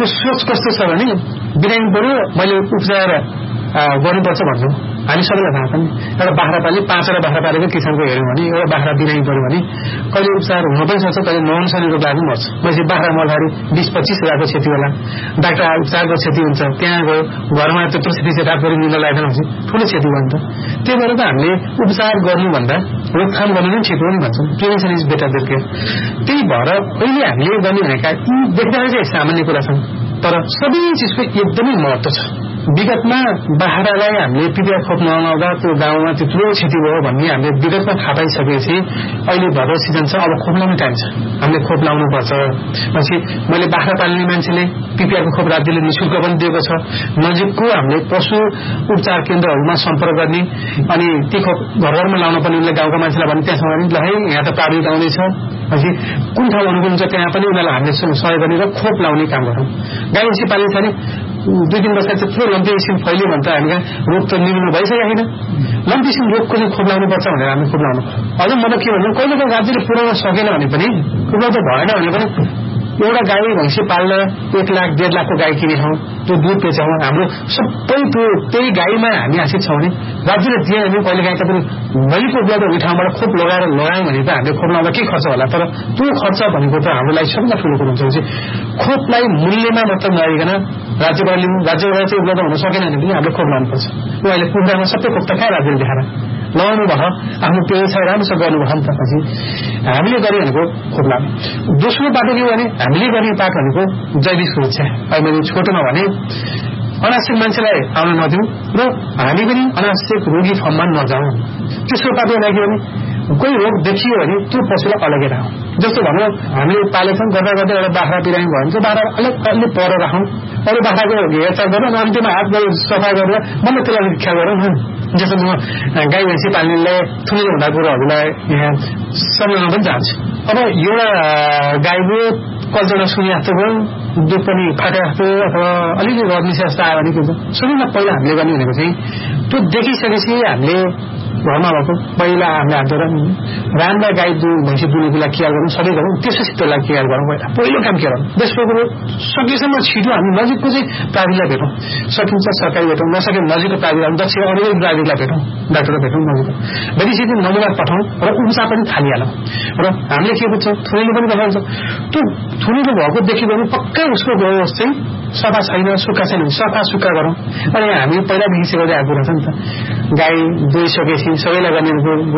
को सोच कस्तो छ भने बिरामी पर्यो मैले उपचार गर्नुपर्छ भन्नु हामी सबैलाई थाहा छ नि। एउटा बाख्रा पाले 5 वटा बाख्रा पालेको किसानको हेऱ्यौँ भने एउटा बाख्रा बिरामी पर्यो भने कहिले उपचार हुन पनि सक्छ, कहिले नहुन रोग लाग्नु पर्छ। मैले बाख्रा मर्दाखेरि 20-25 हजारको क्षति होला, डाक्टर उपचारको क्षति हुन्छ, त्यहाँ गयो घरमा त्यत्रो क्षति चाहिँ डाक्टरले मिल्न लागेन भने ठुलो क्षति भयो नि त। त्यही भएर त हामीले उपचार गर्नुभन्दा रोकथाम गर्नु नै ठिक हो नि भन्छौँ, prevention is better than care. त्यही भएर अहिले हामीले गर्ने भनेका यी देख्दाखेरि चाहिँ सामान्य कुरा छन्, तर सबै चिजको एकदमै महत्त्व छ। विगतमा बाख्रालाई हामीले पिपिआर खोप नलाउँदा त्यो गाउँमा त्यत्रो क्षति भयो भन्ने हामीले विगतमा थाहा पाइसकेपछि अहिले भदौ सिजन छ, अब खोप लाउने टाइम छ, हामीले खोप लाउनुपर्छ। पछि मैले बाख्रा पाल्ने मान्छेले पिपिआरको खोप राज्यले निःशुल्क पनि दिएको छ। नजिकको हामीले पशु उपचार केन्द्रहरूमा सम्पर्क गर्ने अनि ती खोप घर घरमा लाउन पनि उनले गाउँका मान्छेलाई भने त्यहाँसम्म पनि ल है यहाँ त प्राविधिक आउँदैछ, पछि कुन ठाउँ अनुकूल हुन्छ त्यहाँ पनि उनीहरूलाई हामीले सहयोग गरेर खोप लाउने काम गरौँ। गाई भैँसी पाल्ने छ भने 2-3 वर्ष त्यत्रो लम्पी किसिम फैल्यो भने त हामी रोग त निर्मूल भइसकेको छैन। लम्पी किसिम रोगको चाहिँ खोप लाउनुपर्छ भनेर हामी खोप लाउनु। अझ म त के भन्नु, कहिले कहिले राज्यले पुर्याउन सकेन भने पनि उपलब्ध भएन भने पनि एउटा गाई भैँसी पाल्न 1 लाख 1.5 लाखको गाई किनेछौँ, त्यो दुध बेचौँ, हाम्रो सबै त्यो त्यही गाईमा हामी आश्रित छौँ भने राज्यले दिएन भने कहिले काहीँ तपाईँ नजिक उपलब्ध हुने ठाउँबाट खोप लगायौँ भने त हामीले खोप लाउँदा के खर्च होला, तर त्यो खर्च भनेको त हाम्रो लागि सबभन्दा ठुलो कुरो हुन्छ। खोपलाई मूल्यमा मात्र नआइकन राज्यबाट चाहिँ उपलब्ध हुन सकेन भने पनि हामीले खोप लाउनुपर्छ। यो अहिले कुखुरामा सबै खोप त कहाँ राज्यले देखाएर लगाउनु भयो, आफ्नो व्यवसाय राम्रोसँग गर्नुभयो नि त। पछि हामीले गर्ने भनेको खोप लाउने। दोस्रो बाटो के भने हामीले गर्ने पाठ भनेको जैविक सुरक्षा। अहिले मैले छोटोमा भने अनावश्यक मान्छेलाई आउन नदिउँ र हामी पनि अनावश्यक रोगी फर्ममा नजाउँ। तेस्रो पाटो के भने कोही रोग देखियो भने त्यो पशुलाई अलग्गै राखौँ। जस्तो भनौँ हामीले पालेछौँ गर्दा गर्दा एउटा बाख्रा बिरामी भयो भने त्यो बाख्रा अलि पर राखौँ, अरू बाख्राको हेरचाह गरौँ, अन्त्यमा हात सफा गरेर मलाई त्यसलाई ख्याल गरौँ न। जस्तो म गाई भैँसी पाल्नेलाई ठुलो हुँदा कुरोहरूलाई यहाँ सम्झाउन पनि चाहन्छु। अब एउटा गाईको कतिवटा सुनि जस्तो भयो, दुध पनि फाटे जस्तो अथवा अलिकति रमिसे जस्तो आयो भने के हुन्छ, सबैभन्दा पहिला हामीले गर्ने भनेको चाहिँ त्यो देखिसकेपछि हामीले घरमा भएको पहिला हामीले हात धोएर राम्रा गाई भैँसी दुधलाई केयर गरौँ, सबै गरौँ, त्यसपछि त्यसलाई केयर गरौँ। पहिलो काम के गरौँ, दोस्रो कुरो सकेसम्म छिटो हामी नजिकको चाहिँ प्राविधिकलाई भेटौँ, सकिन्छ सरकारी भेटौँ, नसके नजिकको प्राविधिक दक्ष अरू प्राविधिकलाई भेटौँ, डाक्टरलाई भेटौँ नजिक भेटिसकेपछि नमुना पठाउँ र उपचार पनि थालिहालौँ। र हामीले के बुझ्छौँ थुनिलो पनि देखाउँछ, त्यो थुनिलो भएको देख्यो भने पक्कै उसको गोस चाहिँ सफा छैन, सुक्खा छैन, सफा सुक्खा गरौँ। अनि हामी पहिलादेखि सिकाउँदै आएको कुरा छ नि त, गाई दुहिसकेपछि सबैलाई गर्ने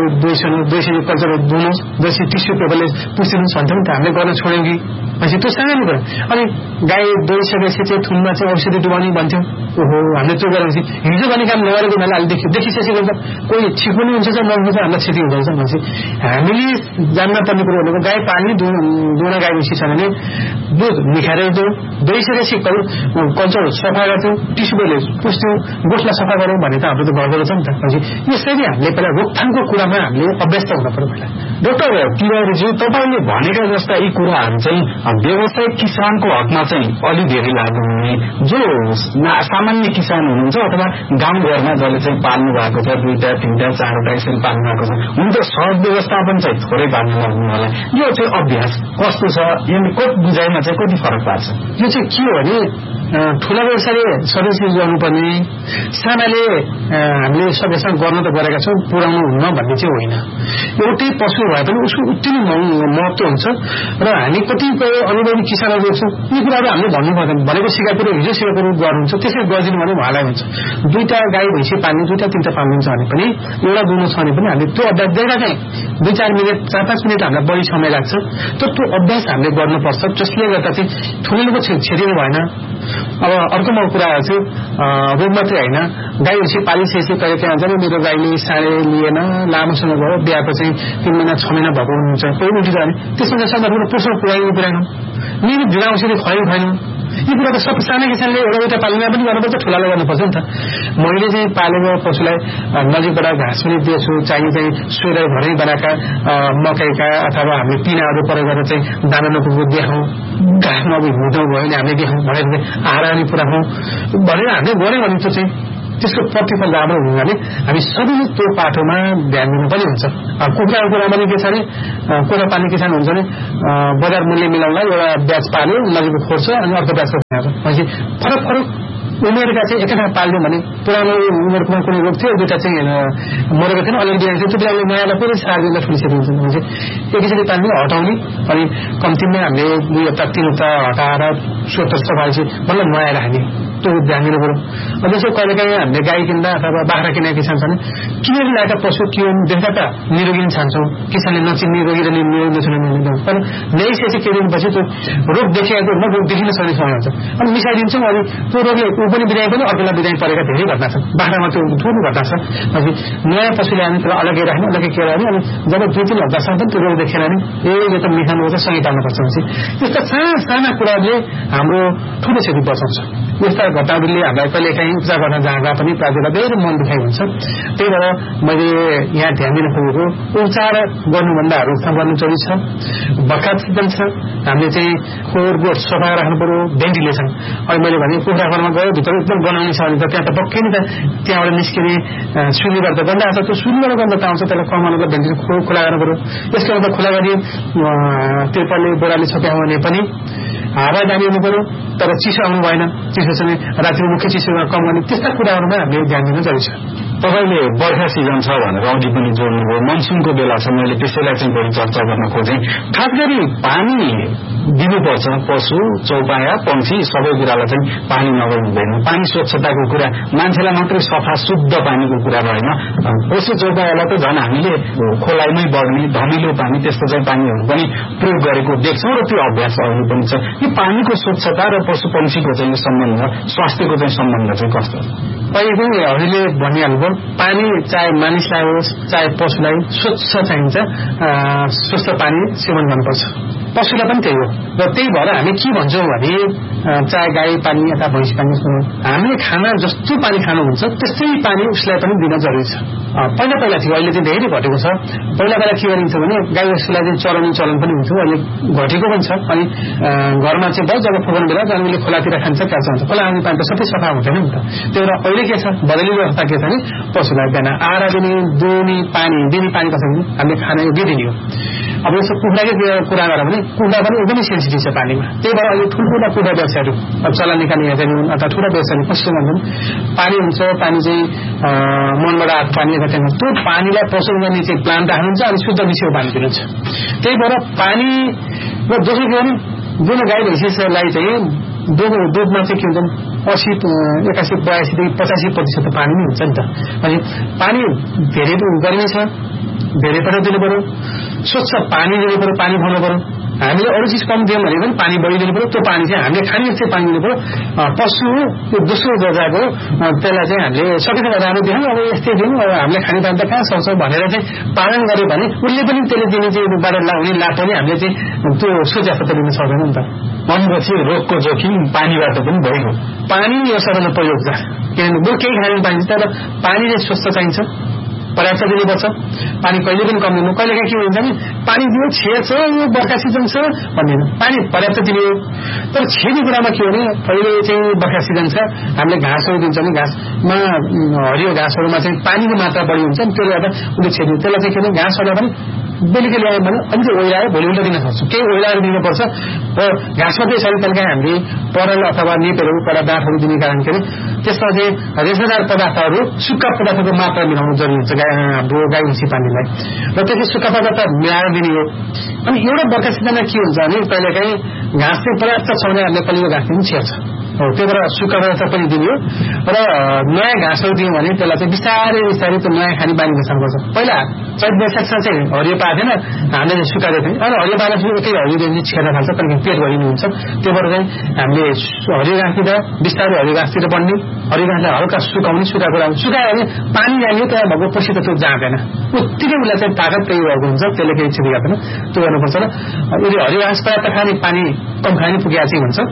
दुईसनी कल्चर धुनुहोस्, जसरी टिस्यु पेपरले पुछिदिनुहोस् भन्छौँ नि त, हामीले गर्न छोड्यौँ कि पछि त्यो सानो कुरा। अनि गाई दुहिसकेपछि चाहिँ थुनमा चाहिँ औषधि डुबाउने भन्थ्यौँ, ओहो हामीले त्यो गरेपछि हिजो गर्ने काम नगरेको हुनाले अहिले देखिसकेपछि हुन्छ कोही ठिक पनि हुन्छ नहुन्छ हामीलाई क्षति हुँदैछ भनेपछि हामीले जान्न पर्ने कुरो भनेको गाई पाल्ने दुहुना गाई भैँसी छ भने दुध निखारेर दिउँ, दुहिसकेपछि कल्चर सफा गर्थ्यौँ, टिस्यु पेपरले पुछ्थ्यौँ, गोठलाई सफा गरौँ भने त हाम्रो त गर्दो छ नि त। पछि यसरी हामीले पहिला रोकथामको कुरामा हामीले अभ्यस्त हुन पर्यो। पहिला डाक्टर तिवारीज्यू तपाईँले भनेका जस्ता यी कुराहरू चाहिँ व्यवसायिक किसानको हकमा चाहिँ अलि धेरै लागू हुने, जो सामान्य किसान हुनुहुन्छ अथवा गाउँघरमा जसले चाहिँ पाल्नु भएको छ 2टा 3टा 4वटा यसरी पाल्नु भएको छ, हुन त सहज व्यवस्थापन चाहिँ थोरै पाल्नु लाग्नु होला, यो चाहिँ अभ्यास कस्तो छ, यो कति बुझाइमा चाहिँ कति फरक पार्छ? यो चाहिँ के हो भने ठुला व्यवसायले सबै चिज गर्नुपर्ने, सानाले हामीले सबैसँग गर्न त गरेका छौँ, पुर्याउनु हुन्न भन्ने चाहिँ होइन। एउटै पशु भए पनि उसको उति नै महत्त्व हुन्छ र हामी कतिपय अनुभवी किसानहरू देख्छौँ यी कुराहरू हामीले भन्नु पर्दैन, भनेको सिकाइपुर हिजो सिकाइपुर गर्नुहुन्छ, त्यसरी गरिदिनु भने उहाँलाई हुन्छ। 2टा गाई भैँसी पाल्ने 2टा 3टा पाल्नुहुन्छ भने पनि एउटा दुनो छ भने पनि हामीले त्यो अभ्यास दिएर चाहिँ 2-4 मिनट 4-5 मिनट हामीलाई बढी समय लाग्छ, तर त्यो अभ्यास हामीले गर्नुपर्छ, जसले गर्दा चाहिँ ठुलो छेडिनु भएन। अब अर्को म कुरा चाहिँ रोग मात्रै होइन, गाई भैँसी पालिसकेपछि कहिले त्यहाँ हुन्छ नि मेरो गाईले साँडे लिएन, लामोसँग भयो, बिहाको चाहिँ 3 महिना 6 महिना भएको हुनुहुन्छ, कोही उल्टी जाने त्यसमा सन्दर्भमा पोषण पुर्याउनु नियमित ढिला औषधि खुवाउनु। यी कुरा त सब साना किसानले एउटा पालना पनि गर्नुपर्छ, ठुलाले गर्नुपर्छ नि त। मैले चाहिँ पालेको पशुलाई नजिकबाट घाँस पनि दिएछु, चाहिँ सोधै भरै बनाएका मकैका अथवा हामीले पिनाहरू प्रयोग गरेर चाहिँ दाना नपुगेको देखाउँ, घाँस नहुँदो भयो भने हामीले देखाउँ भनेर आहारा पनि पुऱ्याउँ भनेर हामीले गऱ्यौँ भने त्यो चाहिँ त्यसको प्रतिफल राम्रो हुनु भने हामी सबैले त्यो पाटोमा ध्यान दिनु पनि हुन्छ। कुखुराको कुरा पनि के छ भने कुखुरा पाल्ने किसान हुन्छ भने बजार मूल्य मिलाउनलाई एउटा ब्याज पाल्यो, नजिकको खोर्छ अनि अर्को ब्याज भनेपछि फरक उमेरका चाहिँ एकैठाउँ पाल्यो भने पुरानो उमेरमा कुनै रोग थियो दुईटा चाहिँ मरेको थिएन अलिअलि बिरामी थियो त्यो बेला नयाँलाई पुरै सार दिँदा ठुलिसकेको हुन्छ भने एकैचोटि पाल्ने हटाउने अनि कम्तीमा हामीले 2 हप्ता 3 हप्ता हटाएर स्वतः सफाएपछि मतलब नयाँ राख्ने त्यो ध्यान दिनु पर्यो। अब जस्तो कहिलेकाहीँ हामीले गाई किन्दा अथवा बाख्रा किनेका किसान छन् किनेर ल्याएका पशु के देख्दा त निरोगी छान्छौँ किसानले नचिन्ने रोगी र निरोगी नछुने तर ल्याइसकेपछि केही दिनपछि त्यो रोग देखिएको रोग देखिन सक्ने समय हुन्छ अनि मिसाइदिन्छौँ अनि त्यो रोगले ऊ पनि बिरामी पनि अर्कोलाई बिरामी परेका धेरै घटना छन् बाख्रामा त्यो ठुलो घटना छ। नयाँ पशु ल्याउने त्यसलाई अलग्गै राख्ने अलग्गै केयर गर्ने अनि जब 2-3 हप्तासम्म पनि त्यो रोग देखेन भने यो त मिखानु चाहिँ सँगै टाल्नुपर्छ भनेपछि यस्ता साना कुराहरूले हाम्रो ठुलो क्षति बचाउँछ। यस्ता घटनाहरूले हामीलाई कहिलेकाहीँ उपचार गर्न जाँदा पनि प्रायः धेरै मन दुखाइ हुन्छ। त्यही भएर मैले यहाँ ध्यान दिन खोजेको उपचार गर्नुभन्दा रोकथाम गर्नु जरुरी छ। बर्खा सिजन छ हामीले चाहिँ खोर गोठ सफा राख्नु पर्यो भेन्टिलेसन अहिले मैले भने कुखुरा घरमा गयो भित्र एकदम बनाउने छ भने त त्यहाँ त पक्कै नि त त्यहाँबाट निस्किने सुलीबाट त गन्ध आउँछ त्यो सुलीबाट गन्ध त आउँछ त्यसलाई कमाउनुको भेन्टिलेसन खुला गर्नु पर्यो। यसको मतलब खुला गरी त्रिपलले बोराले छप्याउँ भने पनि हावा जाने हुनु पर्यो तर चिसो आउनु भएन चिसो चाहिँ राति मुख्य चिसोमा कम गर्ने त्यस्ता कुराहरूमा हामीले ध्यान दिनु जरुरी छ। तपाईले बर्खा सिजन छ भनेर अघि पनि जोड्नुभयो मनसुनको बेला छ मैले त्यसैलाई चाहिँ बढी चर्चा गर्न खोजेँ। खास गरी पानी दिनुपर्छ पशु चौपाया पंक्षी सबै कुरालाई चाहिँ पानी नगर्नु हुँदैन। पानी स्वच्छताको कुरा मान्छेलाई मात्रै सफा शुद्ध पानीको कुरा भएन पशु चौपायालाई त झन् हामीले खोलाइमै बढ्ने धमिलो पानी त्यस्तो चाहिँ पानीहरू पनि प्रयोग गरेको देख्छौँ र त्यो अभ्यासहरू पनि छ। यो पानीको स्वच्छता र पशु पंक्षीको चाहिँ सम्बन्ध स्वास्थ्यको चाहिँ सम्बन्ध चाहिँ कस्तो पहिले पनि हामीले भनिहाल्नुभयो पानी चाहे मानिसलाई होस् चाहे पशुलाई स्वच्छ चाहिन्छ स्वच्छ पानी सेवन गर्नुपर्छ पशुलाई पनि त्यही हो र त्यही भएर हामी के भन्छौँ भने चाहे गाई पानी अथवा भैँसी पानी हामीले खाना जस्तो पानी खानुहुन्छ त्यस्तै पानी उसलाई पनि दिन जरुरी छ। पहिला थियो अहिले चाहिँ धेरै घटेको छ। पहिला के गरिन्छ भने गाई वस्तुलाई चाहिँ चराउने चलन पनि हुन्थ्यो अहिले घटेको पनि छ। अनि घरमा चाहिँ भयो जब फोकन बेला हामीले खोलातिर खान्छ क्या चाहन्छ खोला आउने पानी त सबै सफा हुँदैन नि त। त्यही भएर अहिले के छ बदलिने अवस्था के छ भने पशुलाई बिहान आहारा दिने दुहुने पानी दिने पानी कसरी हामीले खाना दिइदिने हो। अब यस्तो कुखुराकै कुरा गरेर भने कुखुरा पनि एकदमै सेन्सिटिभ छ पानीमा। त्यही भएर अहिले ठुल्ठुला कुखुरा व्यवसायहरू अब चला निकाल्ने हेर्ने हुन् अथवा ठुला व्यवसायले कस्तो भन्छन् पानी हुन्छ पानी चाहिँ मनबाट आएको पानी त्यो पानीलाई प्रशोधन गर्ने चाहिँ प्लान्ट राख्नुहुन्छ अनि शुद्ध मिसिएको पानी दिनुहुन्छ। त्यही भएर पानी र दोस्रो के भने जुन गाई भैँसीलाई चाहिँ दुधमा चाहिँ के हुन्छ 80, 81, 82, 85% पानी नै हुन्छ नि त। अनि पानी धेरै गर्मी छ धेरै पटक दिनु पर्यो स्वच्छ पानी दिनु पर्यो पानी खुवाउनु पर्यो। हामीले अरू चिज कम दियौँ भने पनि पानी बढी दिनु पर्यो। त्यो पानी चाहिँ हामीले खाने चाहिँ पानी दिनु पर्यो। पशु त्यो दोस्रो दर्जाको त्यसलाई चाहिँ हामीले सकेको राम्रो दियौँ अब यस्तै दिउँ अब हामीले खाने पानी त कहाँ सक्छौँ भनेर चाहिँ पालन गर्यो भने उसले पनि त्यसले दिने चाहिँ रूपबाट हुने लाभ पनि हामीले चाहिँ त्यो सोचेर त दिन सक्दैन नि त। भनेपछि रोगको जोखिम पानीबाट पनि भइगयो। पानी यो सबैभन्दा पहिलो उपचार किनभने केही खाने पाइन्छ तर पानी चाहिँ स्वच्छ चाहिन्छ पर्याप्त दिनुपर्छ। पानी कहिले पनि कम दिनु कहिलेकाहीँ के हुन्छ भने पानी दियो छेड्छ यो बर्खा सिजन छ भन्दैन पानी पर्याप्त दिने हो। तर छेड्ने कुरामा के हो भने अहिले चाहिँ बर्खा सिजन छ हामीले घाँसहरू दिन्छ भने घाँसमा हरियो घाँसहरूमा चाहिँ पानीको मात्रा बढी हुन्छ नि त्यसले गर्दा उसले छेड्ने त्यसलाई चाहिँ के भने घाँसहरूलाई पनि बेलुकी ल्यायो भने अलिकति ओइलायो भोलि उल्टा दिन सक्छौँ केही ओइलाएर दिनुपर्छ र घाँस मात्रै छैन कहिलेकाहीँ हामीले परल अथवा नेपहरू कडा डाँठहरू दिने कारण के अरे त्यसमा चाहिँ रेसादार पदार्थहरू सुक्खा पदार्थको मात्रा मिलाउनु जरुरी हुन्छ हाम्रो गाई भैँसी पानीलाई र त्यसले सुक्खा पदार्थ मिलाएर दिने हो। अनि एउटा बर्खा सिजनमा के हुन्छ भने कहिलेकाहीँ घाँस चाहिँ पर्याप्त छ भने हामीले पलिलो घाँस पनि छेर्छ त्यही भएर सुक्खा पदार्थ पनि दिने हो र नयाँ घाँसहरू दियौँ भने त्यसलाई चाहिँ बिस्तारै बिस्तारै त्यो नयाँ खाने बानी बस्नुपर्छ। पहिला चैत वैशाखमा चाहिँ हरियो पाएको थिएन हामीले चाहिँ सुकाएको थियौँ अनि हरियो पाएपछि एकै हरियो दिन चाहिँ छेर्न थाल्छ कहिले पेट भरिनुहुन्छ त्यो भएर चाहिँ हामीले हरियो घाँस दिँदा बिस्तारै हरियो घाँसतिर बढ्ने हरियो घाँसलाई हल्का सुकाउने सुकाएको सुकायो भने पानी जाने त्यहाँ भएको पछि त त्यो जाँदैन उत्तिकै उसलाई चाहिँ ताकत त्यही भएको हुन्छ त्यसले केही क्षति गर्दैन त्यो गर्नुपर्छ। र यदि हरियो घाँस पर्याप्त खाने पानी कम खाने पुगेको चाहिँ हुन्छ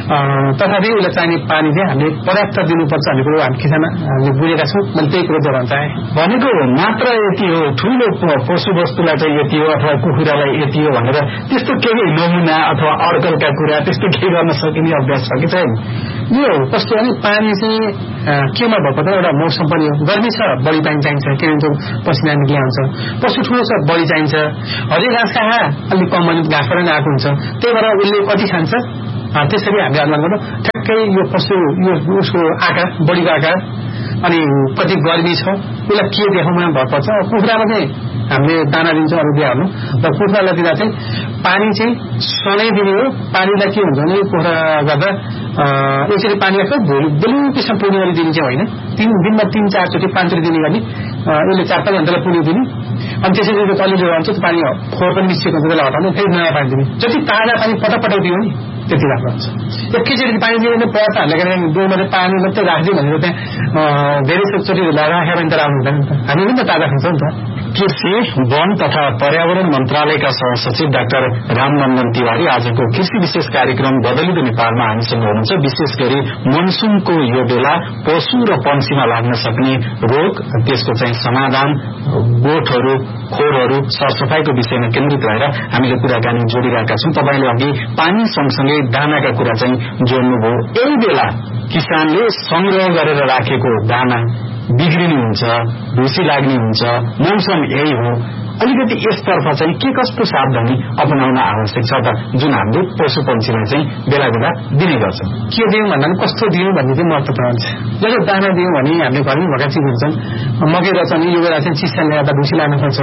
तथापि उसलाई चाहिने पानी चाहिँ हामीले पर्याप्त दिनुपर्छ भन्ने कुरो हामी किसानले बुझेका छौँ। मैले त्यही कुरो दोहोऱ्याउन चाहेँ। भनेको मात्र यति हो ठुलो पशु वस्तुलाई चाहिँ यति हो अथवा कुखुरालाई यति हो भनेर त्यस्तो केही नमुना अथवा अड्कलका कुरा त्यस्तो केही गर्न सकिने अभ्यास छ कि छैन? यो कस्तो भने पानी चाहिँ केमा भएको त एउटा मौसम पनि हो गर्मी छ बढी पानी चाहिन्छ किनभने पसिना निक्लिया हुन्छ पशु ठुलो छ बढी चाहिन्छ हरियो घाँस कहाँ अलिक कम भने घाँस पनि आएको हुन्छ त्यही भएर उसले कति खान्छ त्यसरी हामीले अनुमान गर्नु ठ्याक्कै यो पशु यो उसको आकार बडीको आकार अनि कति गर्मी छ यसलाई के देखाउनमा भर पर्छ। कुखुरामा चाहिँ हामीले दाना दिन्छौँ अरू दिइहाल्नु र कुखुरालाई दिँदा चाहिँ पानी चाहिँ सधैँ दिने हो। पानीलाई के हुन्छ भने कुखुरा गर्दा यसरी पानीलाई बेलुकीसम्म पुग्ने गरी दिने चाहिँ होइन, दिनमा 3-4 चोटि 5 चोटि दिने गरी यसले 4-5 घण्टालाई पुग्ने दिने अनि त्यसरी कलिलो रहन्छ त्यो पानी फोहोर पनि निस्केको हुन्छ त्यसलाई हटाउने फेरि नयाँ पानी दिने। जति ताजा पानी पटक दियो नि त्यति राम्रो हुन्छ। एकैचोटि पानी दियो भने पर्छ हामीले डोलमा चाहिँ पानी मात्रै राखिदियो भनेर त्यहाँ धेरै चोटि राख्यो भने त राम्रो हुँदैन नि त, हामी पनि त ताजा खान्छौँ नि त। कृषि वन तथा पर्यावरण मन्त्रालयका सहसचिव डाक्टर रामनन्दन तिवारी आजको कृषि विशेष कार्यक्रम बदलिँदो नेपालमा हामीसँग हुनुहुन्छ। विशेष गरी मनसुनको यो बेला पशु र पंक्षीमा लाग्न सक्ने रोग, त्यसको चाहिँ समाधान, गोठहरू खोरहरू सरसफाईको विषयमा केन्द्रित रहेर हामीले कुराकानी जोडिरहेका छौं। तपाईले अघि पानी सँगसँगै दानाका कुरा चाहिँ जोड्नुभयो। यही बेला किसानले संग्रह गरेर राखेको दाना बिग्रिनु हुन्छ, ढुसी लाग्ने हुन्छ, मौसम यही हो। अलिकति यसतर्फ चाहिँ के कस्तो सावधानी अपनाउन आवश्यक छ त, जुन हामीले पशु पंक्षीलाई चाहिँ बेला बेला दिने गर्छौँ? के दियौँ भन्दा कस्तो दियौँ भन्ने चाहिँ महत्त्वपूर्ण हुन्छ। जब दाना दियौँ भने हामीले घरमै भएका चिज हुन्छन्, मकै रचनी यो बेला चाहिँ चिसाले गर्दा ढुसी लाग्न सक्छ।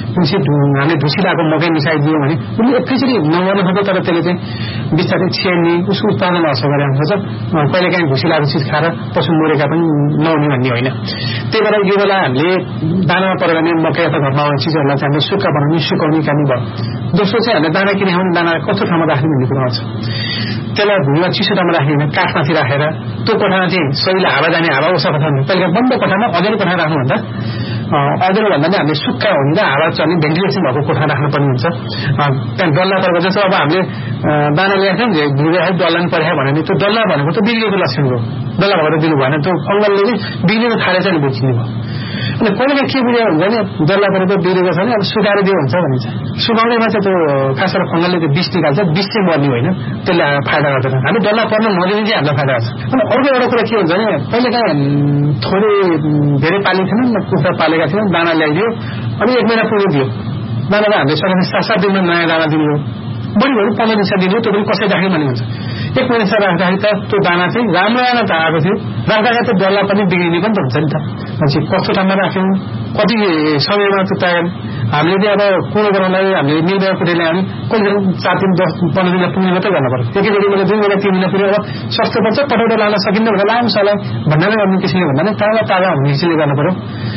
हामीले ढुसी लागेको मकै मिसाइदियौँ भने उसले एकैचोटि नगर्नु सक्छ, तर त्यसले चाहिँ बिस्तारै छेड्ने उसको उत्पादन असर गरेर सक्छ। कहिलेकाहीँ ढुसी लागेको चिज खाएर पशु मरेका पनि नहुने भन्ने होइन। त्यही भएर यो बेला हामीले दानामा परेर भने मकै अथवा घरमा आउने चिजहरूलाई चाहिँ हामीले सुक्खा बनाउने सुकाउने काम भयो। दोस्रो चाहिँ हामीले दाना किने आउने दाना कस्तो ठाउँमा राख्ने भन्ने कुरा आउँछ। त्यसलाई भुइँमा चिसो ठाउँमा राख्ने, काठमाथि राखेर त्यो कोठामा चाहिँ सजिलो हावा जाने, हावा ओसा कोठा पहिला बन्द कोठामा अँध्यारो कोठा राख्नुभन्दा अँध्यारो भन्दा पनि हामीले सुक्खा हुने र हावा चल्ने भेन्टिलेसन भएको कोठा राख्नुपर्ने हुन्छ। त्यहाँ डल्ला परेको जस्तो अब हामीले दाना ल्याएको नि भिडियो डल्ला पनि परेको भने त्यो डल्ला भनेको त बिग्रेको लक्षण हो। डल्ला भएर दिनु भएन, त्यो फङ्गलले चाहिँ बिग्रेको थालेछ नि बुझ्ने भयो। अनि कहिले के बुझ्यो हुन्छ भने डल्ला परेको बिग्रेको छ भने अब सुकाएर दियो हुन्छ भनिन्छ। सुकाउनेमा चाहिँ त्यो खास गरेर फङ्गलले त्यो विष निकाल्छ, विष चाहिँ मर्ने होइन, त्यसले फाइदा गर्दैन। हामी डल्ला पर्न नदिने चाहिँ हामीलाई फाइदा गर्छ। अनि अर्को एउटा कुरा के हुन्छ भने पहिलेकाहीँ थोरै धेरै पालेको थिएन, कुखुरा पालेका थियौँ, दाना ल्याइदियो अनि 1 महिना पुग्यो दियो दाना। हामीले सकिने 7-7 दिनमा नयाँ दाना दिनु, बढी भएर 15 दिन दिनु, त्यो पनि कसै राख्यो भन्ने हुन्छ। 1 महिना राख्दाखेरि त त्यो दाना चाहिँ राम्रो त आएको थियो, राख्दाखेरि त डल्ला पनि बिग्रिने पनि त हुन्छ नि त। मान्छे कस्तो ठाउँमा राख्यौँ, कति समयमा त्यो तयार हामीले चाहिँ अब कुरो गराउनलाई हामीले मिलमा कुटेर ल्याउने कहिले 4 दिन 10-15 दिनमा पुग्ने मात्रै गर्नु पर्यो। एकैचोटि मैले 2 महिना 3 महिना पुग्यो अब सस्तो पर्छ पटौटा लान सकिन्न भनेर लामसालाई भन्नाले गर्ने किसिमले भन्दा नि ताजा हुने किसिमले गर्नु पर्यो।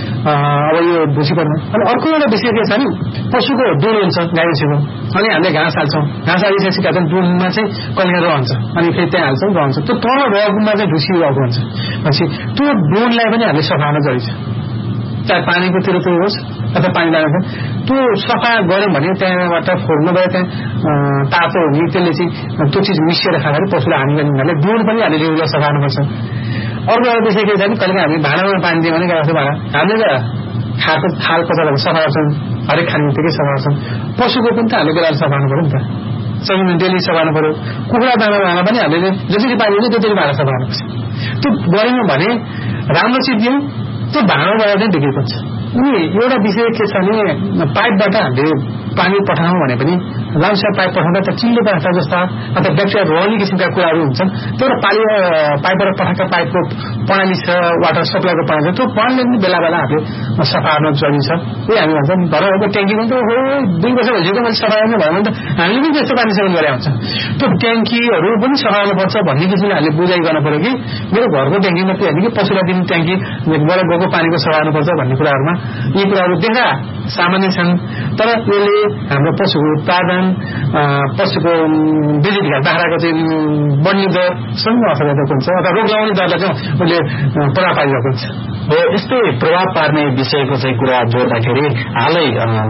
अब यो ढुसी पर्नु। अनि अर्को एउटा विषय के छ नि, पशुको दुध हुन्छ गाई भैँसीको, अनि हामीले घाँस हाल्छौँ, घाँस हालिसकेपछि क्या दुधमा चाहिँ कहिले रहन्छ अनि फेरि त्यहाँ हाल्छौँ रहन्छ, त्यो तल रगमा चाहिँ ढुसी रहेको हुन्छ। भनेपछि त्यो दुधलाई पनि हामीले सफा गर्न जरुरी छ, चाहे पानीको तिर त्यो होस् अथवा पानी लाग्छ त्यो सफा गऱ्यौँ भने त्यहाँबाट फोड्नु भयो, त्यहाँ तातो हुने त्यसले चाहिँ त्यो चिज मिसिएर खाँदाखेरि पशुलाई हानि गर्ने हुनाले दुध पनि हामीले रेगुलर सफा गर्नुपर्छ। अर्को एउटा विषय के छ भने कहिले हामी भाँडामा पानी दियौँ भने गाउँको भाँडा हामीले खाएको थाल पचाएर सफा गर्छौँ, हरेक खाने बित्तिकै सफा गर्छौँ। पशुको पनि त हामीले बेला सफा गर्नु पऱ्यो नि त, चाहिँ डेली सफा गर्नु पऱ्यो। कुखुरा दाना भाँडा पनि हामीले जसरी पानी दिन्छ त्यसरी भाँडा सफा गर्नुपर्छ। त्यो गऱ्यौँ भने राम्रो चिज दियौँ, त्यो भाँडाबाट चाहिँ बिग्रिपर्छ। अनि एउटा विषय के छ भने पाइपबाट हामीले पानी पठाउँ भने पनि लामसा पाइप पठाउँदा त चिल्लो पदार्थ जस्ता अथवा ब्याक्टेरिया रहने किसिमका कुराहरू हुन्छन्। त्यो पाइपबाट पठाएका पाइपको प्रणाली छ, वाटर सप्लाईको प्रणाली छ, त्यो प्रणालीले पनि बेला बेला हामीले सफा गर्न जरुरी छ। यही हामी भन्छौँ घरहरूको ट्याङ्की पनि त 2 वर्ष भइसक्यो मैले सफा गर्नु भयो भने त हामीले पनि त्यस्तो पानी सेवन गरे हुन्छ। त्यो ट्याङ्कीहरू पनि सफा गर्नुपर्छ भन्ने किसिमले हामीले बुझाइ गर्नु पऱ्यो कि मेरो घरको ट्याङ्की मात्रै होइन कि पशुलाई दिने ट्याङ्कीबाट गएको पानीको सफा गर्नुपर्छ भन्ने कुराहरूमा यी कुराहरू देख्दा सामान्य छन्, तर यसले हाम्रो पशुको उत्पादन, पशुको वृद्धि विकास, बाख्राको चाहिँ बढ्ने दरसँग असर गरेको हुन्छ अथवा रोग लगाउने दरलाई चाहिँ उसले प्रभाव पारिरहेको हुन्छ। हो यस्तै प्रभाव पार्ने विषयको चाहिँ कुरा जोड्दाखेरि हालै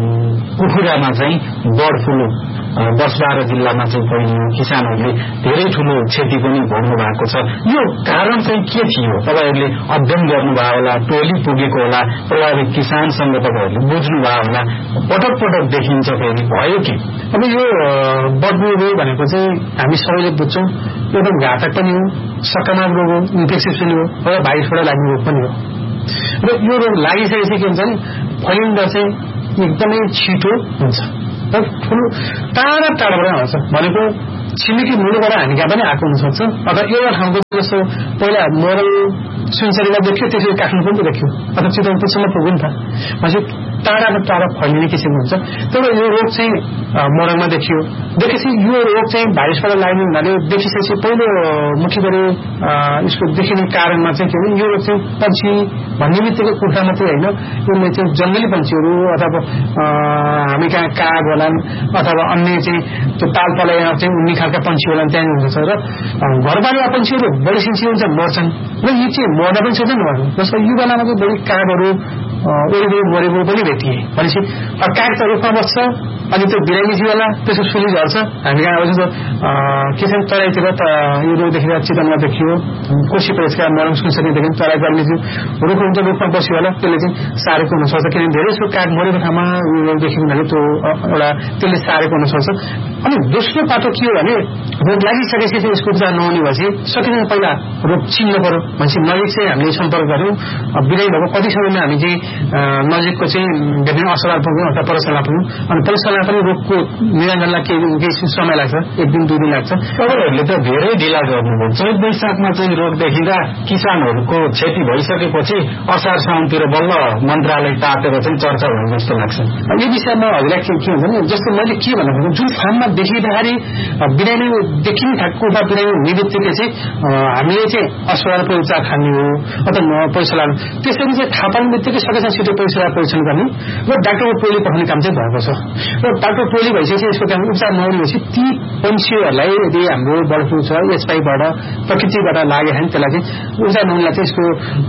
कुखुरामा चाहिँ बर्ड फ्लू 10-12 जिल्लामा चाहिँ फैलियो, किसानहरूले धेरै ठूलो क्षति पनि भोग्नु भएको छ। यो कारण चाहिँ के थियो तपाईहरूले अध्ययन गर्नुभयो होला, टोली पुगेको होला, प्रभावित किसानसँग तपाईहरूले बुझ्नुभयो होला, पटक पटक देखिन्छ फेरि भयो कि? अब यो बर्ड फ्लू रोग भनेको चाहिँ हामी सबैले बुझ्छौँ एकदम घातक पनि हो, सकारात्मक रोग हो, इन्फेक्सियस पनि हो र भाइरसबाट लाग्ने रोग पनि हो। र यो रोग लागिसकेपछि के हुन्छ भने फैलिँदा चाहिँ एकदमै छिटो हुन्छ र ठुलो टाढाबाट आउँछ। भनेको छिमेकी मुलुकबाट हामी कहाँ पनि आएको हुनसक्छ अथवा एउटा ठाउँको जस्तो पहिला मोरङ सुनसरीमा देखियो त्यसरी काठमाडौँ पनि देखियो अथवा चितवनपुरसम्म पुग्यो नि त भनेपछि टाढा फैलिने किसिमको हुन्छ तर यो रोग चाहिँ मोरङमा देखियो देखेपछि यो रोग चाहिँ भाइरसबाट लाग्ने हुनाले देखिसकेपछि पहिलो मुख्य गरी यसको देखिने कारणमा चाहिँ के भने यो रोग चाहिँ पंक्षी भन्ने बित्तिकै कुखुरा मात्रै होइन यसले चाहिँ जङ्गली पंक्षीहरू अथवा हामी कहाँ काग होलान् अथवा अन्य चाहिँ त्यो तालतलैमा चाहिँ उन्नी खालका पंक्षी होलान् त्यहाँ हुन्छ र घरबारीमा पंक्षीहरू बढी सिन्सी हुन्छ मर्छन् र यी चाहिँ मर्न पनि सक्दैन उहाँहरू जस्तो यो बेलामा चाहिँ बढी कागहरू वरिपरि मरेको पनि भेटिए भनेपछि काग त रुखमा बस्छ अनि त्यो बिरामी जीवला त्यसको सुली झर्छ हामी कहाँ अब के छ तराईतिर त यो रोग देखेर चितवनमा देखियो कोशी प्रदेशका मोरङ सुनसरीदेखि तराई गर्ने रुख हुन्छ रुखमा बस्यो होला त्यसले चाहिँ सारेको हुनसक्छ किनभने धेरै जस्तो काग मरेको ठाउँमा यो रोग देखेको हुनाले त्यो एउटा त्यसले सारेको हुनसक्छ अनि दोस्रो पाटो के हो भने रोग लागिसकेपछि चाहिँ यसको उपचार नहुने भएपछि सकिँदैन पहिला रोग चिन्नु पर्यो भनेपछि नजिक चाहिँ हामीले सम्पर्क गर्यौँ बिरामी भएको कति समयमा हामी चाहिँ नजिकको चाहिँ विभिन्न अस्पताल पुग्यौँ अथवा प्रयोगशाला पुग्यौँ अनि प्रयोगशाला पनि रोगको निराकरणलाई केही समय लाग्छ 1 दिन 2 दिन लाग्छ तपाईँहरूले त धेरै ढिला गर्नुभयो चैत वैशाखमा चाहिँ रोग देखिँदा किसानहरूको क्षति भइसकेपछि असार साउनतिर बल्ल मन्त्रालय तातेर चाहिँ चर्चा भयो जस्तो लाग्छ यो विषयमा हजुरलाई के हुन्छ भने जस्तो मैले के भन्नु जुन फार्ममा देखिँदाखेरि बिरामी देखिने खालको बिरामी हुने बित्तिकै चाहिँ हामीले चाहिँ अस्पतालको उपचार खाने हो अथवा प्रयोगशाला त्यसरी चाहिँ थाहा पाउने बित्तिकै सकेसम्म छिटो प्रयोगशाला परीक्षण गर्ने र डाक्टरको टोली पठाउने काम चाहिँ भएको छ र डाक्टर टोली भइसकेपछि यसको काम उपचार नहुने भएपछि ती पंक्षीहरूलाई यदि हाम्रो बर्ड फ्लू छ एचपाईबाट प्रकृतिबाट लाग्यो भने त्यसलाई चाहिँ उपचार नहुनेलाई चाहिँ यसको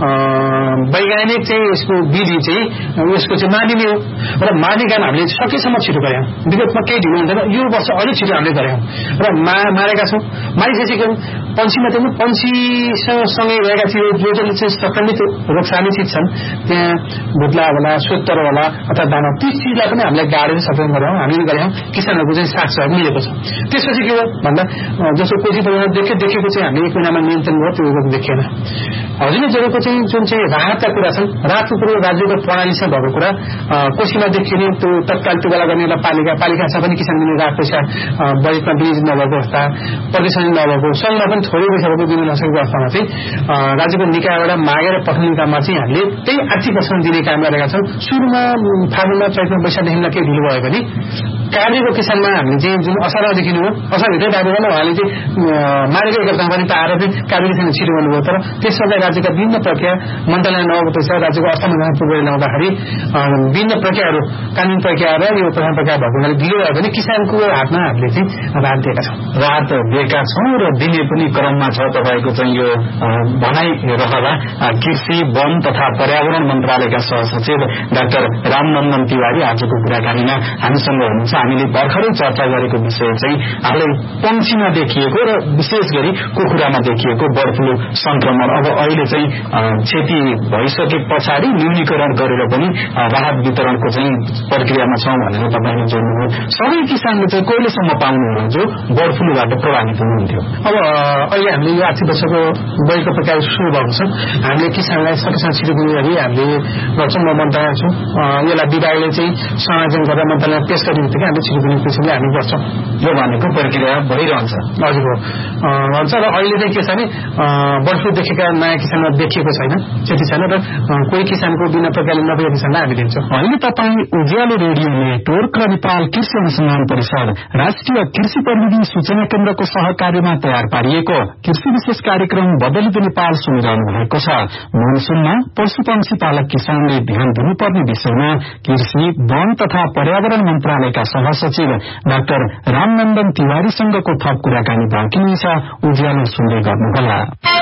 वैज्ञानिक चाहिँ यसको विधि चाहिँ यसको चाहिँ मानिने हो र मार्ने काम हामीले सकेसम्म छिटो गऱ्यौँ विगतमा केही ढिलो हुँदैन यो वर्ष अलिक छिटो हामीले गऱ्यौँ र मारेका छौँ मारिसकेपछि पंक्षीमा चाहिँ पंक्षीसँगै रहेका चिज जो चाहिँ संक्रमित रोगसानी चिज छन् त्यहाँ भुत्ला होला सोत्तर होला अथवा दाना ती चिजलाई पनि हामीले गाडेर सफल गऱ्यौँ हामीले गऱ्यौँ किसानहरूको चाहिँ साथ सहयोग मिलेको छ त्यसपछि के हो भन्दा जस्तो कोशी परिवार देखेको चाहिँ हामीले 1 महिनामा नियन्त्रण भयो त्यो रोग देखिएन हजुरले जोडेको चाहिँ जुन चाहिँ राहतका कुरा छन् राहतको कुरो राज्यको प्रणालीसँग भएको कुरा कोशीमा देखिने त्यो तत्काल त्यो बेला गर्ने एउटा पालिकासँग पनि किसान दिने राहत पैसा बजेटमा विनियोजित नभएको अवस्था प्रदेशमा नभएको सङ्घमा पनि थोरै पैसा भएको दिनु नसकेको अवस्थामा चाहिँ राज्यको निकायबाट मागेर पठाउने काममा चाहिँ हामीले त्यही आर्थिक वर्षमा दिने काम गरेका छौँ सुरुमा फागुनमा चैतमा वैशाखदेखिलाई केही ढिलो भयो भने कार्यको किसानमा हामीले चाहिँ जुन असारमा देखिनु हो असारभित्रै बाबु होला उहाँले चाहिँ मारेको एक कम्पनी पाएर चाहिँ कार्य किसान छिटो गर्नुभयो तर त्यसमा राज्यका विभिन्न प्रक्रिया मन्त्रालय नभएको पैसा राज्यको अर्थ मन्त्रालय पुगेर ल्याउँदाखेरि विभिन्न प्रक्रियाहरू कानुन प्रक्रिया र यो प्रधान प्रक्रिया भएको हुनाले ढिलो भयो भने किसानको हातमा हामीले चाहिँ राहत दिएका छौँ राहत दिएका छौँ र दिने पनि क्रममा छ तपाईँको चाहिँ यो भनाइ रहला कृषि वन तथा पर्यावरण मन्त्रालयका सहसचिव डाक्टर रामनन्दन तिवारी आजको कुराकानीमा हामीसँग हुनुहुन्छ हामीले भर्खरै चर्चा गरेको विषय चाहिँ हालै पंक्षीमा देखिएको र विशेष गरी कुखुरामा देखिएको बर्ड फ्लू संक्रमण अब अहिले चाहिँ क्षति भइसके पछाडि न्यूनीकरण गरेर पनि राहत वितरणको चाहिँ प्रक्रियामा छौं भनेर तपाईले जोड्नुभयो सबै किसानले चाहिँ कहिलेसम्म पाउनुहुन्छ जो बर्ड फ्लूबाट प्रभावित हुनुहुन्थ्यो अब अहिले हामीले यो आर्थिक वर्षको बजेटको प्रक्रिया सुरु भएको छ हामीले किसानलाई सकेसम्म छिटो दिने गरी हामीले गर्छौँ म मन्त्रालय छु यसलाई विभागले चाहिँ संयोजन गरेर मन्त्रालयमा पेश गर्ने बित्तिकै हामीले छिटो दिने किसिमले हामी गर्छौँ यो भनेको प्रक्रिया भइरहन्छ हजुर हुन्छ र अहिले चाहिँ के छ भने बर्ड फ्लू देखेका नयाँ किसानमा देखिएको छैन क्षति छैन र कोही किसानको बिना प्रकारले नभएको किसानलाई हामी दिन्छौँ अहिले तपाईँ उज्यालो रेडियो नेटवर्क र नेपाल कृषि अनुसन्धान परिषद राष्ट्रिय कृषि प्रविधि सूचना केन्द्रको सहकार्यमा तयार पारिएको कृषि विशेष कार्यक्रम बदलिँदो नेपाल सुनिरहनु भएको छ मनसुनमा पशुपक्षी पालक किसानले ध्यान दिनुपर्ने विषयमा कृषि वन तथा पर्यावरण मन्त्रालयका सहसचिव डाक्टर रामनन्दन तिवारीसँगको थप कुराकानी बाँकी नै छ उज्यालो सुन्दै गर्नुहोला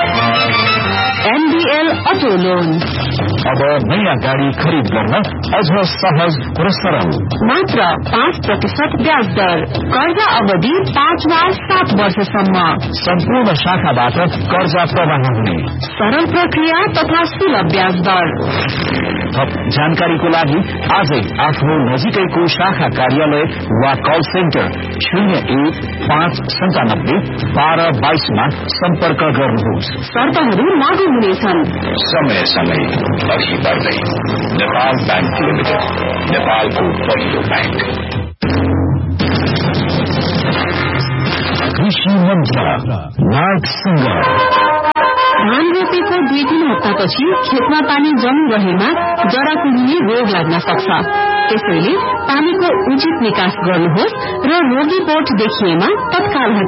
एनबीएल अटो लोन अब नयाँ गाडी खरिद गर्न अझ सहज र सरल मात्र 5% ब्याज दर कर्जा अवधि 5 वा 7 वर्षसम्म सम्पूर्ण शाखाबाट कर्जा प्रवाह हुने सरल प्रक्रिया तथा सुलभ ब्याज दर थप जानकारीको लागि आजै आफ्नो नजिकैको शाखा कार्यालय वा कल सेन्टर 01591222 मा सम्पर्क गर्नुहोस् शर्तहरू लागू हुनेछन् समय समय अघि बढ्दै नेपाल बैंक लिमिटेड नेपालको पहिलो बैंक कृषि मन्त्र नागसँग। धान रोपेको 2-3 हप्तापछि खेतमा पानी जमिरहेमा जराकुरीले रोग लाग्न सक्छ। त्यसैले पानीको उचित निकास गर्नुहोस् र रोगी बोट देखिएमा तत्काल